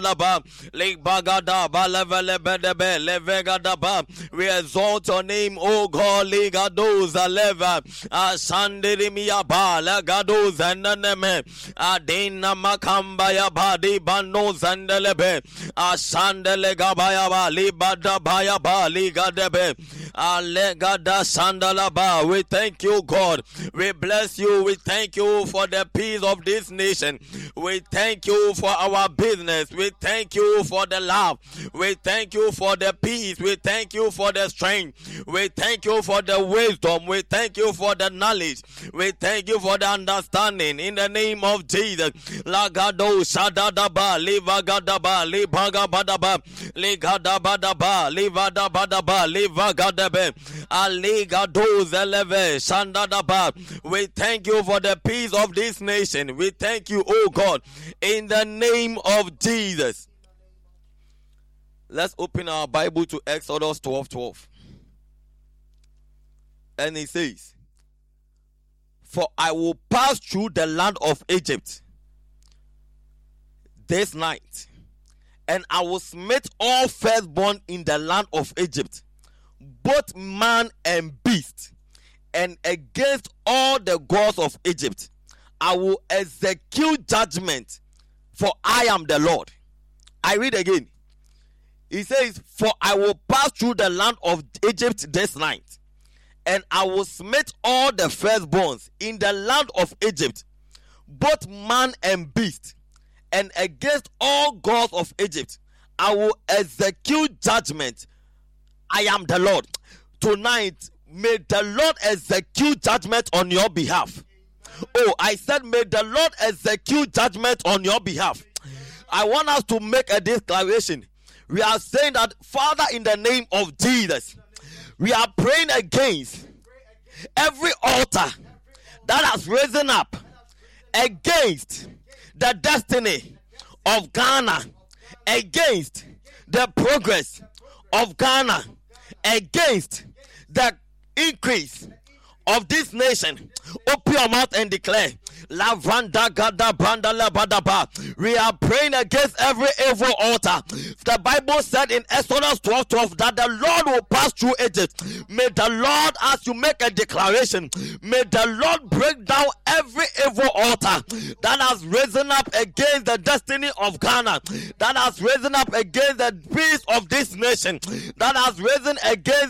We exalt your name, O God. Ligadoza leva ashandirimia ba lagadoza naneme adina makamba ya badi bano zandelebe ashandele gabaya ba libada baya ba ligadebe alegada sandalaba. We thank you, God. We bless you. We thank you for the peace of this nation. We thank you for our business. We thank you for the love. We thank you for the peace. We thank you for the strength. We thank you for the wisdom. We thank you for the knowledge. We thank you for the understanding. In the name of Jesus. Lagado shadadaba livagadaba libagabadaba ligadabadaba livadabadaba livagadabe aligado zeleve shandadaba. We thank you for the peace of this nation. We thank you, oh God, in the name of Jesus. Let's open our Bible to Exodus 12:12. And it says, "For I will pass through the land of Egypt this night, and I will smite all firstborn in the land of Egypt, both man and beast, and against all the gods of Egypt I will execute judgment, for I am the Lord." I read again. He says, "For I will pass through the land of Egypt this night, and I will smite all the firstborns in the land of Egypt, both man and beast, and against all gods of Egypt I will execute judgment. I am the Lord." Tonight, may the Lord execute judgment on your behalf. Oh, I said, may the Lord execute judgment on your behalf. I want us to make a declaration. We are saying that, Father, in the name of Jesus, we are praying against every altar that has risen up against the destiny of Ghana, against the progress of Ghana, against the increase of this nation. Open your mouth and declare. Lavanda gada branda labadaba. We are praying against every evil altar. The Bible said in Exodus 12:12 that the Lord will pass through Egypt. May the Lord, as you make a declaration, may the Lord break down every evil altar that has risen up against the destiny of Ghana, that has risen up against the peace of this nation, that has risen against